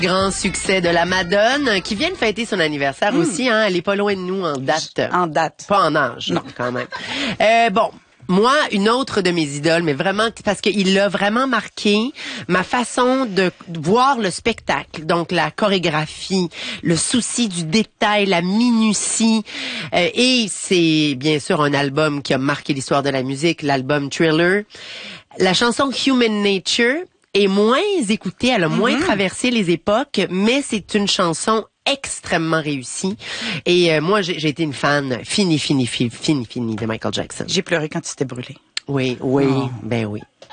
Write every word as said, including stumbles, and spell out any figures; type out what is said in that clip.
Grand succès de la Madone, qui vient de fêter son anniversaire mmh. aussi. Hein, elle est pas loin de nous en date. En date. Pas en âge, non. Quand même. Euh, bon. Moi, une autre de mes idoles, mais vraiment parce qu'il a vraiment marqué ma façon de voir le spectacle. Donc, la chorégraphie, le souci du détail, la minutie. Euh, et c'est bien sûr un album qui a marqué l'histoire de la musique, l'album Thriller. La chanson Human Nature est moins écoutée, elle a moins mm-hmm. traversé les époques, mais c'est une chanson extrêmement réussie. Et euh, moi, j'ai, j'ai été une fan fini, fini, fini, fini, fini de Michael Jackson. J'ai pleuré quand il s'était brûlé. Oui, oui, oh. ben oui.